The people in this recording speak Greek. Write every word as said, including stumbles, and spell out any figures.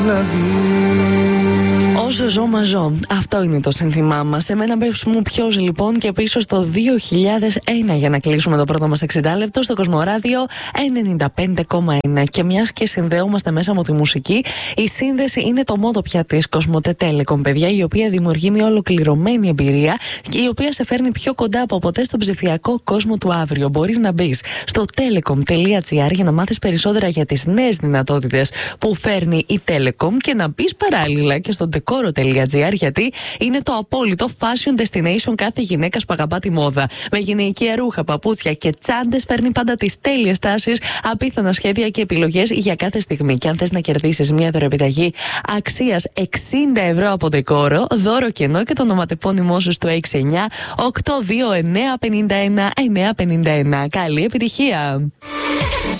Όσο ζω, μα ζω. Αυτό είναι το σύνθημά μας. Σε μένα πες μου ποιος λοιπόν και πίσω στο δύο χιλιάδες ένα για να κλείσουμε το πρώτο μας εξήντα λεπτό στο Κοσμοράδιο ενενήντα πέντε κόμμα ένα. Και μιας και συνδεόμαστε μέσα από τη μουσική, η σύνδεση είναι το μότο πια της Κοσμοτέ Telecom, παιδιά, η οποία δημιουργεί μια ολοκληρωμένη εμπειρία και η οποία σε φέρνει πιο κοντά από ποτέ στον ψηφιακό κόσμο του αύριο. Μπορείς να μπεις στο telecom τελεία gr για να μάθεις περισσότερα για τις νέες δυνατότητες που φέρνει η Telecom και να μπεις παράλληλα και στο decoro τελεία gr, γιατί είναι το απόλυτο fashion destination κάθε γυναίκας που αγαπά τη μόδα. Με γυναικεία ρούχα, παπούτσια και τσάντες φέρνει πάντα τις τέλειες τάσεις, απίθανα σχέδια και επιλογές για κάθε στιγμή. Και αν θες να κερδίσεις μια δωρεοπιταγή αξίας εξήντα ευρώ από decoro, δώρο κενό και το ονοματεπώνυμό σου στο έξι εννιά οκτώ δύο εννιά πέντε ένα εννιά πέντε ένα. Καλή επιτυχία!